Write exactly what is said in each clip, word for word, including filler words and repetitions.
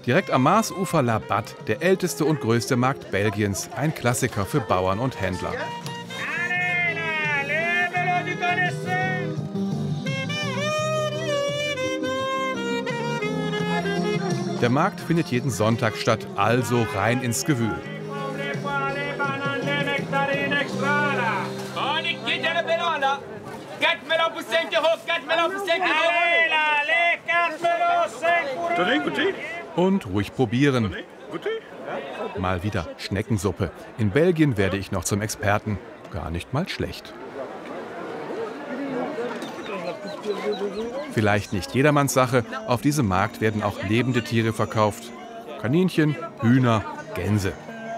Direkt am Maasufer La Batte, der älteste und größte Markt Belgiens, ein Klassiker für Bauern und Händler. Der Markt findet jeden Sonntag statt, also rein ins Gewühl. Und ruhig probieren. Mal wieder Schneckensuppe. In Belgien werde ich noch zum Experten. Gar nicht mal schlecht. Vielleicht nicht jedermanns Sache. Auf diesem Markt werden auch lebende Tiere verkauft. Kaninchen, Hühner, Gänse.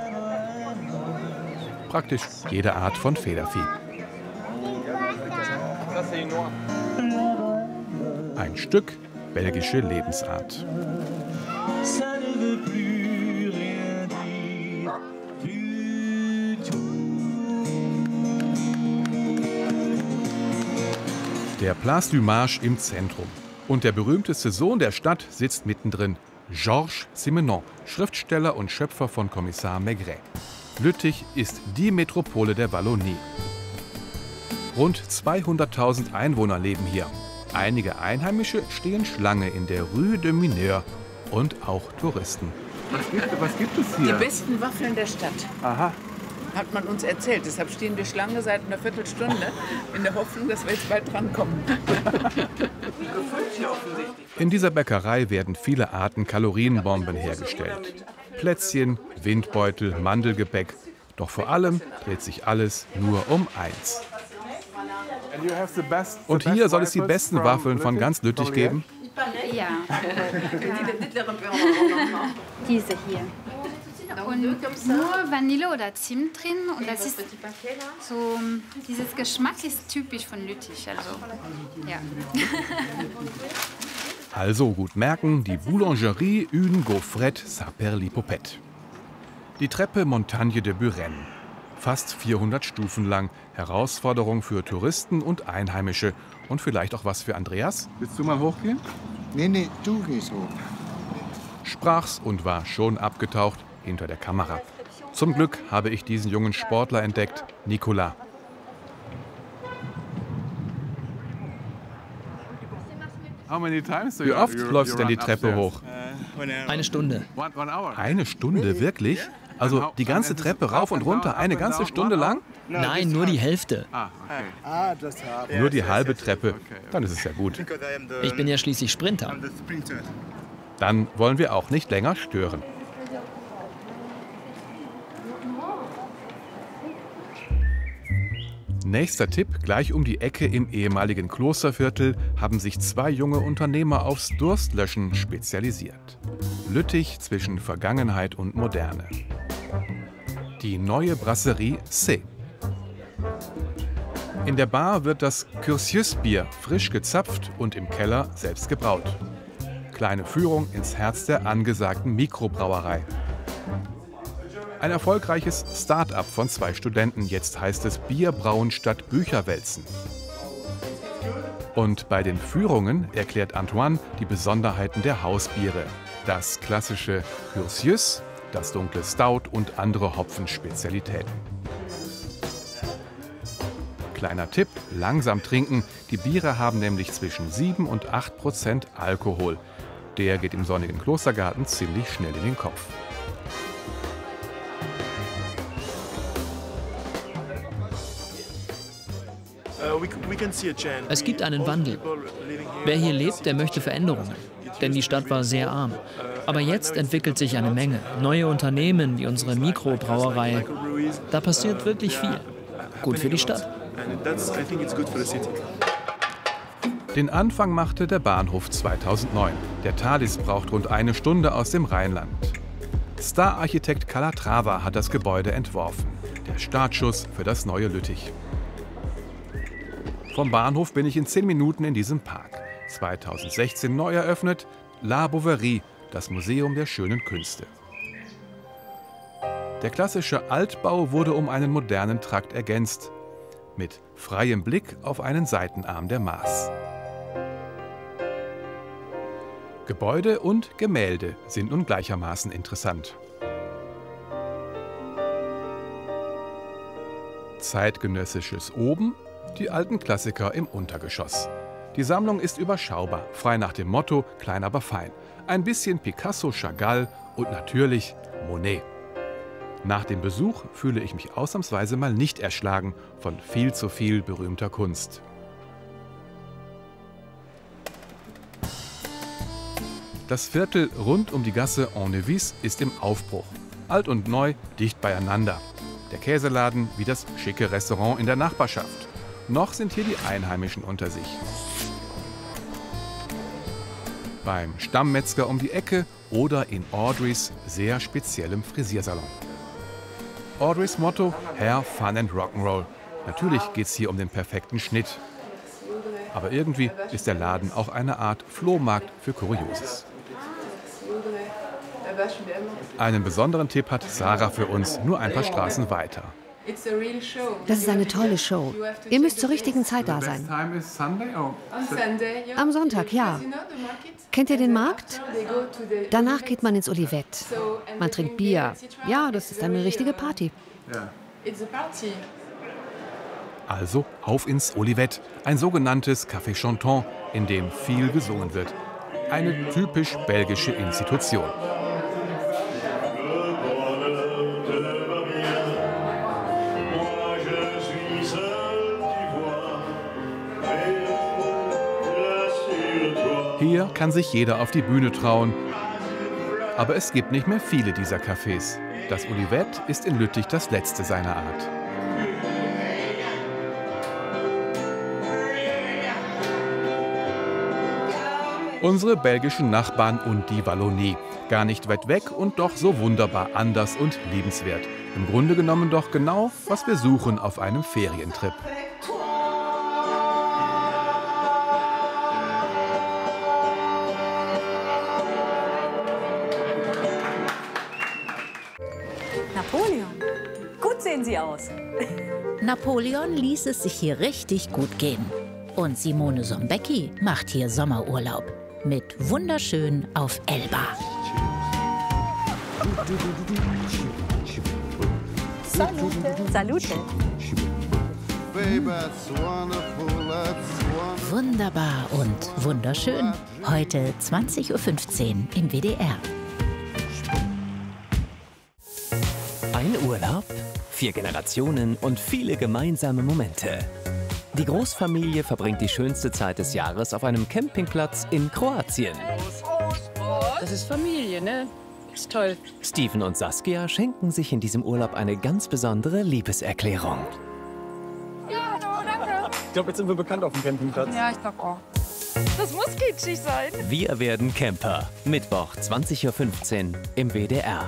Praktisch jede Art von Federvieh. Ein Stück belgische Lebensart. Der Place du Marche im Zentrum. Und der berühmteste Sohn der Stadt sitzt mittendrin. Georges Simenon, Schriftsteller und Schöpfer von Kommissar Maigret. Lüttich ist die Metropole der Wallonie. Rund zweihunderttausend Einwohner leben hier. Einige Einheimische stehen Schlange in der Rue de Mineur und auch Touristen. Was gibt, was gibt es hier? Die besten Waffeln der Stadt. Aha. Hat man uns erzählt. Deshalb stehen wir Schlange seit einer Viertelstunde in der Hoffnung, dass wir jetzt bald drankommen. In dieser Bäckerei werden viele Arten Kalorienbomben hergestellt. Plätzchen, Windbeutel, Mandelgebäck. Doch vor allem dreht sich alles nur um eins. Und hier soll es die besten Waffeln von ganz Lüttich geben? Ja. Diese hier. Und nur Vanille oder Zimt drin. Und das ist so, dieses Geschmack ist typisch von Lüttich. Also, ja. Also gut merken, die Boulangerie Une Gaufrette Saperlipopette. Die Treppe Montagne de Buren. Fast vierhundert Stufen lang. Herausforderung für Touristen und Einheimische. Und vielleicht auch was für Andreas? Willst du mal hochgehen? Nee, nee, du gehst hoch. Sprach's und war schon abgetaucht hinter der Kamera. Zum Glück habe ich diesen jungen Sportler entdeckt, Nicolas. Wie oft läufst du denn die Treppe hoch? Eine Stunde. Eine Stunde, wirklich? Also die ganze Treppe rauf und runter, eine ganze Stunde lang? Nein, nur die Hälfte. Nur die halbe Treppe, dann ist es ja gut. Ich bin ja schließlich Sprinter. Dann wollen wir auch nicht länger stören. Nächster Tipp, gleich um die Ecke im ehemaligen Klosterviertel haben sich zwei junge Unternehmer aufs Durstlöschen spezialisiert. Lüttich zwischen Vergangenheit und Moderne. Die neue Brasserie C. In der Bar wird das Curcius-Bier frisch gezapft und im Keller selbst gebraut. Kleine Führung ins Herz der angesagten Mikrobrauerei. Ein erfolgreiches Start-up von zwei Studenten. Jetzt heißt es Bierbrauen statt Bücherwälzen. Und bei den Führungen erklärt Antoine die Besonderheiten der Hausbiere. Das klassische Curcius, das dunkle Stout und andere Hopfenspezialitäten. Kleiner Tipp, langsam trinken. Die Biere haben nämlich zwischen sieben und acht Prozent Alkohol. Der geht im sonnigen Klostergarten ziemlich schnell in den Kopf. Es gibt einen Wandel. Wer hier lebt, der möchte Veränderungen. Denn die Stadt war sehr arm. Aber jetzt entwickelt sich eine Menge. Neue Unternehmen wie unsere Mikrobrauerei. Da passiert wirklich viel. Gut für die Stadt. Den Anfang machte der Bahnhof zweitausendneun. Der Thalys braucht rund eine Stunde aus dem Rheinland. Star-Architekt Calatrava hat das Gebäude entworfen. Der Startschuss für das neue Lüttich. Vom Bahnhof bin ich in zehn Minuten in diesem Park. zweitausendsechzehn neu eröffnet, La Bouverie, das Museum der schönen Künste. Der klassische Altbau wurde um einen modernen Trakt ergänzt. Mit freiem Blick auf einen Seitenarm der Maas. Gebäude und Gemälde sind nun gleichermaßen interessant. Zeitgenössisches oben, die alten Klassiker im Untergeschoss. Die Sammlung ist überschaubar, frei nach dem Motto klein aber fein. Ein bisschen Picasso, Chagall und natürlich Monet. Nach dem Besuch fühle ich mich ausnahmsweise mal nicht erschlagen von viel zu viel berühmter Kunst. Das Viertel rund um die Gasse Annevis ist im Aufbruch. Alt und neu dicht beieinander. Der Käseladen wie das schicke Restaurant in der Nachbarschaft. Noch sind hier die Einheimischen unter sich. Beim Stammmetzger um die Ecke oder in Audreys sehr speziellem Frisiersalon. Audreys Motto: Hair, Fun and Rock'n'Roll. Natürlich geht's hier um den perfekten Schnitt. Aber irgendwie ist der Laden auch eine Art Flohmarkt für Kurioses. Einen besonderen Tipp hat Sarah für uns, nur ein paar Straßen weiter. Das ist eine tolle Show. Ihr müsst zur richtigen Zeit da sein. Am Sonntag, ja. Kennt ihr den Markt? Danach geht man ins Olivette. Man trinkt Bier. Ja, das ist eine richtige Party. Also auf ins Olivette, ein sogenanntes Café Chantant, in dem viel gesungen wird. Eine typisch belgische Institution. Hier kann sich jeder auf die Bühne trauen. Aber es gibt nicht mehr viele dieser Cafés. Das Olivette ist in Lüttich das letzte seiner Art. Unsere belgischen Nachbarn und die Wallonie. Gar nicht weit weg und doch so wunderbar anders und liebenswert. Im Grunde genommen doch genau, was wir suchen auf einem Ferientrip. Napoleon, gut sehen Sie aus. Napoleon ließ es sich hier richtig gut gehen. Und Simone Sombecki macht hier Sommerurlaub. Mit wunderschön auf Elba. Salute. Salute. Wunderbar und wunderschön. Heute zwanzig Uhr fünfzehn im W D R. Ein Urlaub, vier Generationen und viele gemeinsame Momente. Die Großfamilie verbringt die schönste Zeit des Jahres auf einem Campingplatz in Kroatien. Das ist Familie, ne? Ist toll. Steven und Saskia schenken sich in diesem Urlaub eine ganz besondere Liebeserklärung. Ja, hallo, danke. Ich glaube, jetzt sind wir bekannt auf dem Campingplatz. Ja, ich glaube auch. Das muss kitschig sein. Wir werden Camper. Mittwoch, zwanzig Uhr fünfzehn im W D R.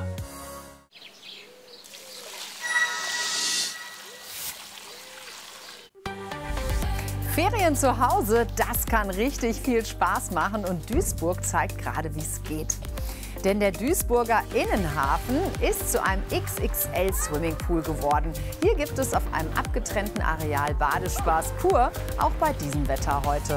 Ferien zu Hause, das kann richtig viel Spaß machen und Duisburg zeigt gerade, wie es geht. Denn der Duisburger Innenhafen ist zu einem X X L-Swimmingpool geworden. Hier gibt es auf einem abgetrennten Areal Badespaß pur, auch bei diesem Wetter heute.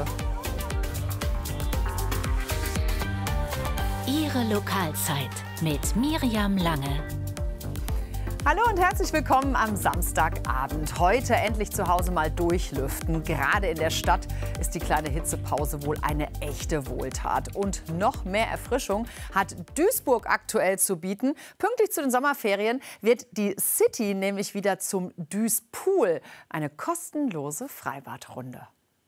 Ihre Lokalzeit mit Miriam Lange. Hallo und herzlich willkommen am Samstagabend. Heute endlich zu Hause mal durchlüften. Gerade in der Stadt ist die kleine Hitzepause wohl eine echte Wohltat. Und noch mehr Erfrischung hat Duisburg aktuell zu bieten. Pünktlich zu den Sommerferien wird die City nämlich wieder zum Duispool. Eine kostenlose Freibadrunde.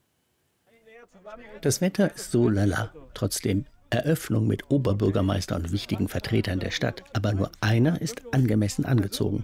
Das Wetter ist so lala. Trotzdem Eröffnung mit Oberbürgermeister und wichtigen Vertretern der Stadt. Aber nur einer ist angemessen angezogen.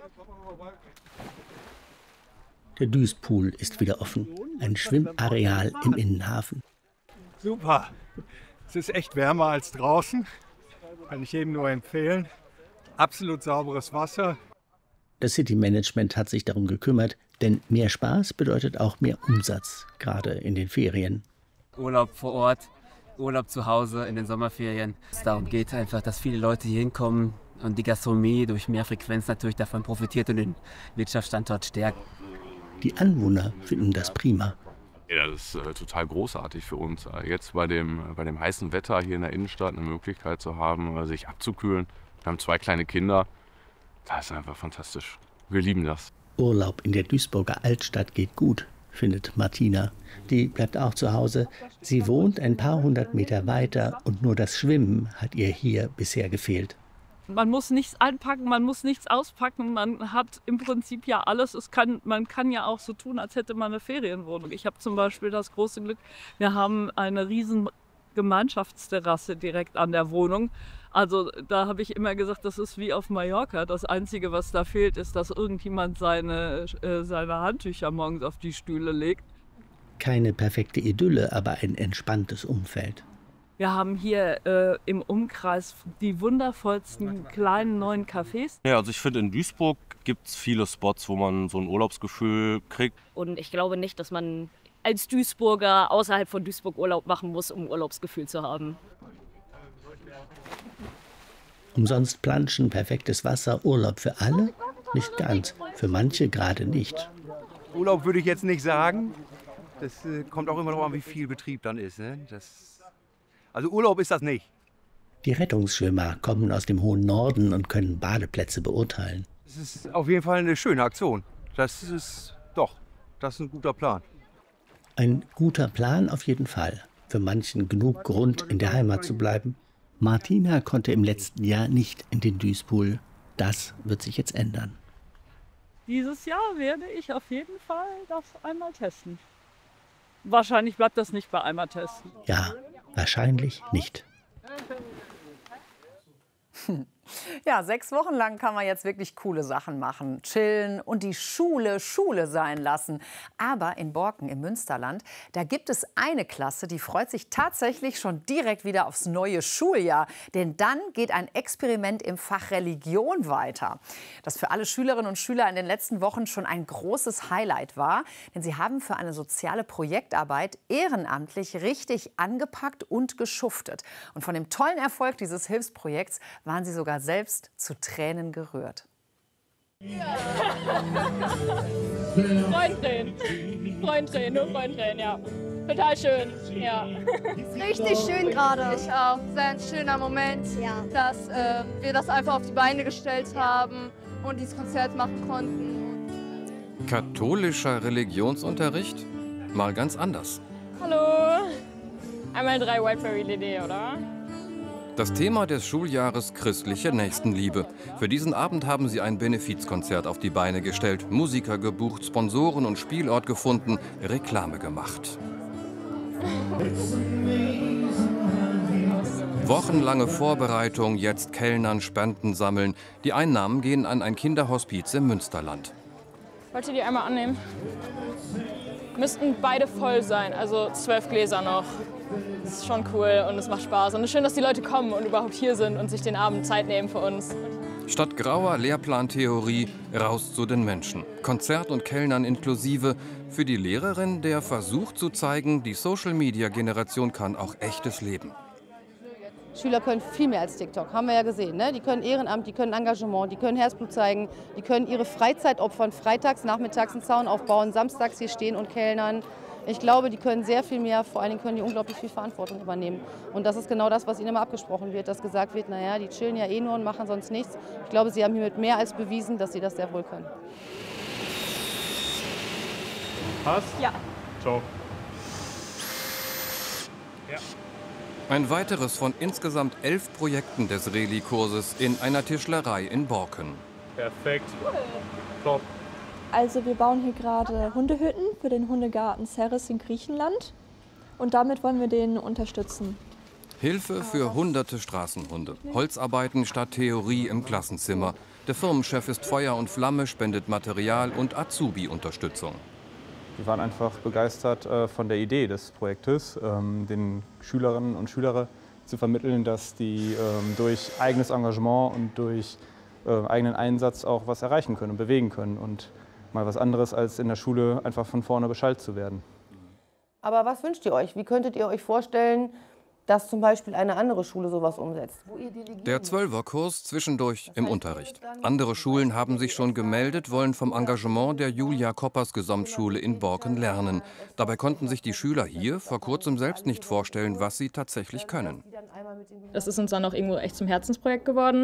Der Duispool ist wieder offen. Ein Schwimmareal im Innenhafen. Super. Es ist echt wärmer als draußen. Kann ich jedem nur empfehlen. Absolut sauberes Wasser. Das City-Management hat sich darum gekümmert, denn mehr Spaß bedeutet auch mehr Umsatz, gerade in den Ferien. Urlaub vor Ort. Urlaub zu Hause in den Sommerferien. Es darum geht einfach, dass viele Leute hier hinkommen und die Gastronomie durch mehr Frequenz natürlich davon profitiert und den Wirtschaftsstandort stärkt. Die Anwohner finden das prima. Ja, das ist äh, total großartig für uns. Jetzt bei dem, bei dem heißen Wetter hier in der Innenstadt eine Möglichkeit zu haben, sich abzukühlen. Wir haben zwei kleine Kinder. Das ist einfach fantastisch. Wir lieben das. Urlaub in der Duisburger Altstadt geht gut, findet Martina. Die bleibt auch zu Hause. Sie wohnt ein paar hundert Meter weiter und nur das Schwimmen hat ihr hier bisher gefehlt. Man muss nichts anpacken, man muss nichts auspacken, man hat im Prinzip ja alles. Es kann, man kann ja auch so tun, als hätte man eine Ferienwohnung. Ich habe zum Beispiel das große Glück, wir haben eine riesen Gemeinschaftsterrasse direkt an der Wohnung. Also da habe ich immer gesagt, das ist wie auf Mallorca. Das Einzige, was da fehlt, ist, dass irgendjemand seine, äh, seine Handtücher morgens auf die Stühle legt. Keine perfekte Idylle, aber ein entspanntes Umfeld. Wir haben hier äh, im Umkreis die wundervollsten kleinen neuen Cafés. Ja, also ich finde, in Duisburg gibt es viele Spots, wo man so ein Urlaubsgefühl kriegt. Und ich glaube nicht, dass man als Duisburger außerhalb von Duisburg Urlaub machen muss, um Urlaubsgefühl zu haben. Umsonst planschen, perfektes Wasser, Urlaub für alle? Nicht ganz, für manche gerade nicht. Urlaub würde ich jetzt nicht sagen. Das äh, kommt auch immer darauf an, wie viel Betrieb dann ist. Ne? Das Also Urlaub ist das nicht. Die Rettungsschwimmer kommen aus dem hohen Norden und können Badeplätze beurteilen. Es ist auf jeden Fall eine schöne Aktion. Das ist doch, das ist ein guter Plan. Ein guter Plan auf jeden Fall. Für manchen genug Grund, in der Heimat zu bleiben. Martina konnte im letzten Jahr nicht in den Duispool. Das wird sich jetzt ändern. Dieses Jahr werde ich auf jeden Fall das einmal testen. Wahrscheinlich bleibt das nicht bei einmal testen. Ja, wahrscheinlich nicht. Ja, sechs Wochen lang kann man jetzt wirklich coole Sachen machen, chillen und die Schule Schule sein lassen. Aber in Borken im Münsterland, da gibt es eine Klasse, die freut sich tatsächlich schon direkt wieder aufs neue Schuljahr. Denn dann geht ein Experiment im Fach Religion weiter, das für alle Schülerinnen und Schüler in den letzten Wochen schon ein großes Highlight war. Denn sie haben für eine soziale Projektarbeit ehrenamtlich richtig angepackt und geschuftet. Und von dem tollen Erfolg dieses Hilfsprojekts waren sie sogar selbst zu Tränen gerührt. Freundtränen. Freundtränen, nur Freundtränen, ja. Total schön, ja. Richtig schön gerade. Ich auch. Sehr ein schöner Moment, ja. dass äh, wir das einfach auf die Beine gestellt haben und dieses Konzert machen konnten. Katholischer Religionsunterricht? Mal ganz anders. Hallo. Einmal drei Whiteberry-L E D, oder? Das Thema des Schuljahres christliche Nächstenliebe. Für diesen Abend haben sie ein Benefizkonzert auf die Beine gestellt, Musiker gebucht, Sponsoren und Spielort gefunden, Reklame gemacht. Wochenlange Vorbereitung, jetzt Kellnern, Spenden sammeln. Die Einnahmen gehen an ein Kinderhospiz im Münsterland. Wollt ihr die einmal annehmen? Müssten beide voll sein, also zwölf Gläser noch. Das ist schon cool und es macht Spaß. Und es ist schön, dass die Leute kommen und überhaupt hier sind und sich den Abend Zeit nehmen für uns. Statt grauer Lehrplantheorie, raus zu den Menschen. Konzert und Kellnern inklusive. Für die Lehrerin der Versuch zu zeigen, die Social-Media-Generation kann auch echtes Leben. Schüler können viel mehr als TikTok, haben wir ja gesehen. Ne? Die können Ehrenamt, die können Engagement, die können Herzblut zeigen, die können ihre Freizeit opfern, freitags, nachmittags einen Zaun aufbauen, samstags hier stehen und kellnern. Ich glaube, die können sehr viel mehr, vor allen Dingen können die unglaublich viel Verantwortung übernehmen. Und das ist genau das, was ihnen immer abgesprochen wird, dass gesagt wird, naja, die chillen ja eh nur und machen sonst nichts. Ich glaube, sie haben hiermit mehr als bewiesen, dass sie das sehr wohl können. Passt? Ja. Ciao. Ja. Ein weiteres von insgesamt elf Projekten des Reli-Kurses in einer Tischlerei in Borken. Perfekt. Top. Also wir bauen hier gerade Hundehütten für den Hundegarten Serres in Griechenland und damit wollen wir den unterstützen. Hilfe für hunderte Straßenhunde. Holzarbeiten statt Theorie im Klassenzimmer. Der Firmenchef ist Feuer und Flamme, spendet Material und Azubi-Unterstützung. Wir waren einfach begeistert äh, von der Idee des Projektes, ähm, den Schülerinnen und Schülern zu vermitteln, dass die ähm, durch eigenes Engagement und durch äh, eigenen Einsatz auch was erreichen können und bewegen können. Und mal was anderes, als in der Schule einfach von vorne beschallt zu werden. Aber was wünscht ihr euch? Wie könntet ihr euch vorstellen, dass zum Beispiel eine andere Schule sowas umsetzt. Der Zwölferkurs zwischendurch im Unterricht. Andere Schulen haben sich schon gemeldet, wollen vom Engagement der Julia Koppers Gesamtschule in Borken lernen. Dabei konnten sich die Schüler hier vor kurzem selbst nicht vorstellen, was sie tatsächlich können. Das ist uns dann auch irgendwo echt zum Herzensprojekt geworden.